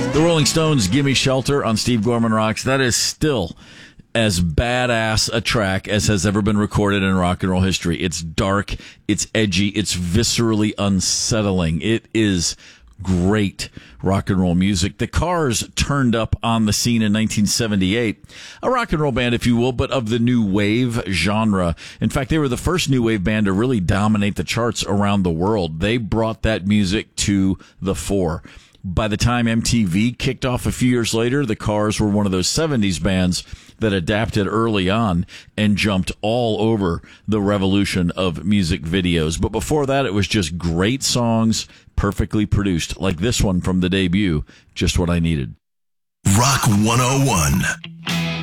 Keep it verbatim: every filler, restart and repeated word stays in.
The Rolling Stones' Gimme Shelter on Steve Gorman Rocks. That is still as badass a track as has ever been recorded in rock and roll history. It's dark, it's edgy, it's viscerally unsettling. It is great rock and roll music. The Cars turned up on the scene in nineteen seventy-eight. A rock and roll band, if you will, but of the new wave genre. In fact, they were the first new wave band to really dominate the charts around the world. They brought that music to the fore. By the time M T V kicked off a few years later, the Cars were one of those seventies bands that adapted early on and jumped all over the revolution of music videos. But before that, it was just great songs, perfectly produced, like this one from the debut, Just What I Needed. Rock one oh one.